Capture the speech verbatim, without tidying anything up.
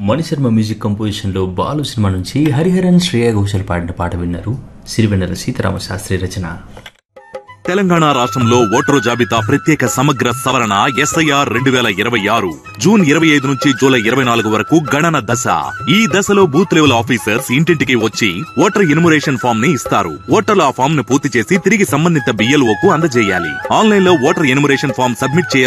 Mani Sharma music composition లో Balu cinema నుంచి హరిహరన్ శ్రేయా ఘోషల్ పాడిన పాట విన్నారు. సిరివెన్నెల సీతారామ శాస్త్రి రచన. తెలంగాణ రాష్ట్రంలో ఓటరు జాబితా ప్రత్యేక సమగ్ర సవరణ ఎస్ఐఆర్ రెండు వేల ఇరవై ఆరు జూన్ ఇరవై ఐదు నుంచి జూలై ఇరవై నాలుగు వరకు గణన దశ. ఈ దశలో బూత్ లెవెల్ ఆఫీసర్స్ ఇంటింటికి వచ్చి ఓటర్ ఎన్యుమరేషన్ ఫామ్ ని ఇస్తారు. ఓటర్లు ఆ ఫామ్ ను పూర్తి చేసి తిరిగి సంబంధిత బిఎల్ఓ కు అందజేయాలి. ఆన్లైన్ లో ఓటర్ ఎన్యుమరేషన్ ఫామ్ సబ్మిట్ చేయాలి.